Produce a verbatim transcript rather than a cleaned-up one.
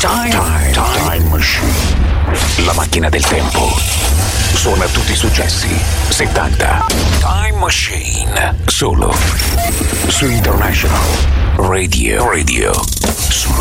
Time, time, time Machine. La macchina del tempo. Suona tutti i successi settanta. Time Machine. Solo su International Radio. Radio. Su